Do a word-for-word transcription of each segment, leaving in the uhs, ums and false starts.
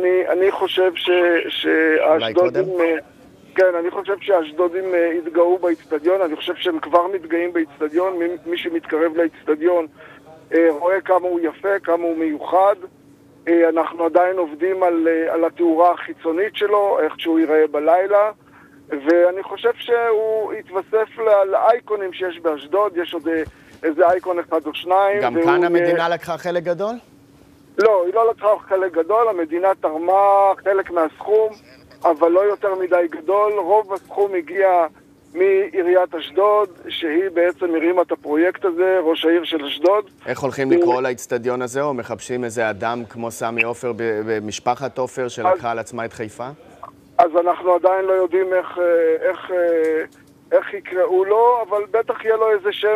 אני, אני חושב ש, שהאשדודים, כן, אני חושב שהאשדודים התגאו באצטדיון, אני חושב שהם כבר מתגאים באצטדיון, מי, מי שמתקרב לאצטדיון רואה כמה הוא יפה, כמה הוא מיוחד. אנחנו עדיין עובדים על, על התאורה החיצונית שלו, איך שהוא ייראה בלילה, ואני חושב שהוא יתווסף לאייקונים שיש באשדוד, יש עוד איזה אייקון אחד או שניים. גם כאן המדינה לקחה חלק גדול? לא, היא לא לקחה חלק גדול, המדינה תרמה חלק מהסכום, אבל לא יותר מדי גדול. רוב הסכום הגיע מעיריית אשדוד, שהיא בעצם הרימה את הפרויקט הזה, ראש העיר של אשדוד. איך הולכים לקרוא לאצטדיון הזה, או מחפשים איזה אדם כמו סמי עופר במשפחת עופר שלקחה על עצמה את חיפה? אז אנחנו עדיין לא יודעים איך, איך, איך יקראו לו, אבל בטח יהיה לו איזה שם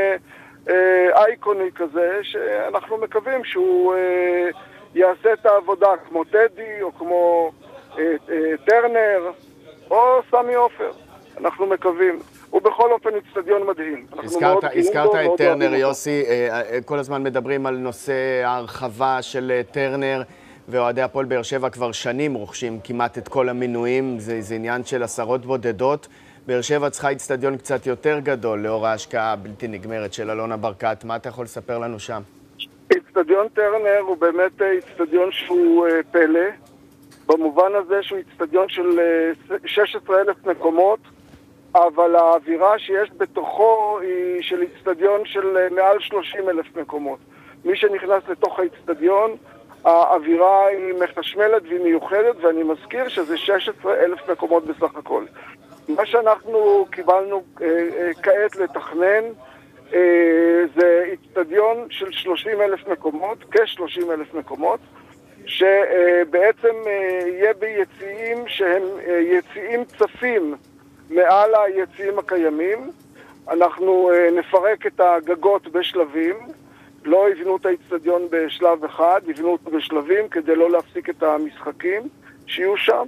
אייקוני כזה, שאנחנו מקווים שהוא יעשה את העבודה כמו טדי, או כמו טרנר, או סמי עופר. אנחנו מקווים. הוא בכל אופן אצטדיון מדהים. הזכרת, הזכרת את טרנר, יוסי. כל הזמן מדברים על נושא ההרחבה של טרנר, ואוהדי הפועל באר שבע כבר שנים רוכשים כמעט את כל המינויים. זה, זה עניין של עשרות בודדות. באר שבע צריכה אצטדיון קצת יותר גדול, לאור ההשקעה הבלתי נגמרת של אלונה ברקת. מה אתה יכול לספר לנו שם? אצטדיון טרנר הוא באמת אצטדיון שהוא פלא, במובן הזה שהוא אצטדיון של שש עשרה אלף מקומות, אבל האווירה שיש בתוכו היא של אצטדיון של מעל שלושים אלף מקומות. מי שנכנס לתוך האצטדיון, האווירה היא מחשמלת והיא מיוחדת, ואני מזכיר שזה שש עשרה אלף מקומות בסך הכל. מה שאנחנו קיבלנו אה, אה, כעת לתכנן אה, זה אצטדיון של שלושים אלף מקומות, כ-שלושים אלף מקומות, שבעצם אה, יהיה ביציעים שהם אה, יציעים צפים מעל היציעים הקיימים. אנחנו אה, נפרק את הגגות בשלבים, לא יבנו את האצטדיון בשלב אחד, יבנו אותו בשלבים כדי לא להפסיק את המשחקים שיהיו שם.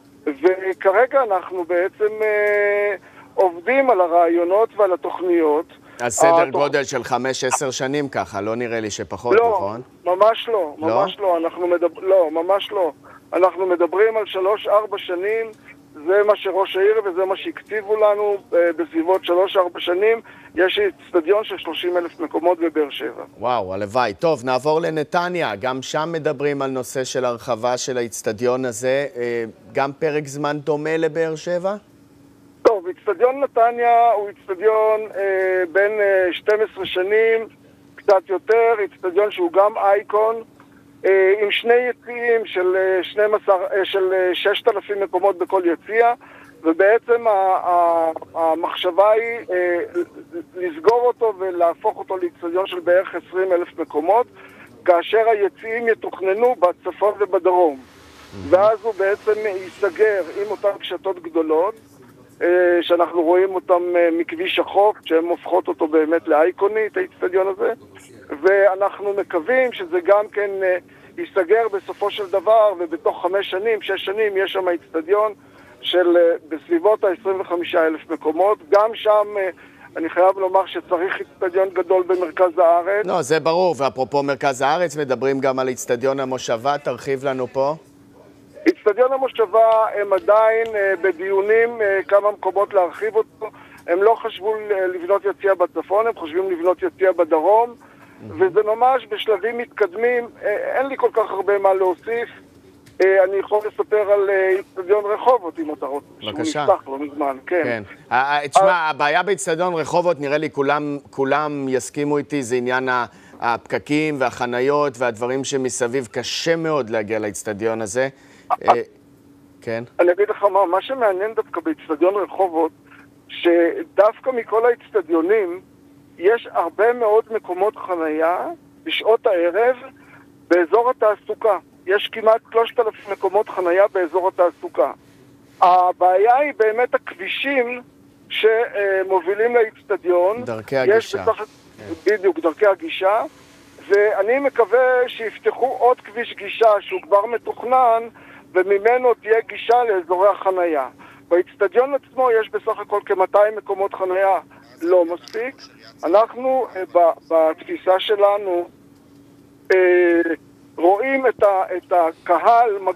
וכרגע אנחנו בעצם אה, עובדים על הרעיונות ועל התוכניות. אז סדר התוכ... גודל של חמש עשר שנים ככה, לא נראה לי שפחות, לא, נכון? ממש לא, ממש לא, לא. אנחנו מדבר... לא, ממש לא. אנחנו מדברים על שלוש ארבע שנים, זה מה שראש העיר וזה מה שהקציבו לנו אה, בסביבות שלוש ארבע שנים. יש אצטדיון של שלושים אלף מקומות בבאר שבע. וואו, הלוואי. טוב, נעבור לנתניה. גם שם מדברים על נושא של הרחבה של האצטדיון הזה. אה, גם פרק זמן דומה לבאר שבע? טוב, אצטדיון נתניה הוא אצטדיון אה, בין אה, שתים עשרה שנים, קצת יותר, אצטדיון שהוא גם אייקון, אה, עם שני יציאים של, אה, שנים עשר, אה, של אה, ששת אלפים מקומות בכל יציע, ובעצם המחשבה היא אה, לסגור אותו ולהפוך אותו לאצטדיון של בערך עשרים אלף מקומות, כאשר היציאים יתוכננו בצפון ובדרום. ואז הוא בעצם ייסגר עם אותן קשתות גדולות, שאנחנו רואים אותם מכביש החוף, שהן הופכות אותו באמת לאייקוני, את האצטדיון הזה, ואנחנו מקווים שזה גם כן ייסגר בסופו של דבר, ובתוך חמש שנים, שש שנים, יש שם האצטדיון של בסביבות ה-עשרים וחמישה אלף מקומות. גם שם אני חייב לומר שצריך אצטדיון גדול במרכז הארץ. לא, זה ברור, ואפרופו מרכז הארץ, מדברים גם על אצטדיון המושבה, תרחיב לנו פה. אצטדיון המושבה הם עדיין uh, בדיונים uh, כמה מקומות להרחיב אותו. הם לא חשבו לבנות יציע בצפון, הם חושבים לבנות יציע בדרום, mm-hmm. וזה ממש בשלבים מתקדמים. Uh, אין לי כל כך הרבה מה להוסיף. Uh, אני יכול לספר על אצטדיון uh, רחובות, אם אתה רוצה. בבקשה. שהוא נפתח לא מזמן, כן. כן. תשמע, הבעיה באצטדיון רחובות, נראה לי כולם, כולם יסכימו איתי, זה עניין הפקקים והחניות והדברים שמסביב. קשה מאוד להגיע לאצטדיון הזה. כן. אני אגיד לך מה, מה שמעניין דווקא באצטדיון רחובות, שדווקא מכל האצטדיונים יש הרבה מאוד מקומות חנייה בשעות הערב באזור התעסוקה. יש כמעט שלושת אלפים מקומות חנייה באזור התעסוקה. הבעיה היא באמת הכבישים שמובילים לאצטדיון. דרכי הגישה. בסך... כן. בדיוק, דרכי הגישה. ואני מקווה שיפתחו עוד כביש גישה שהוא כבר מתוכנן, וממנו תהיה גישה לאזורי החנייה. באצטדיון עצמו יש בסך הכל כ-מאתיים מקומות חנייה, לא מספיק. אנחנו בתפיסה שלנו רואים את הקהל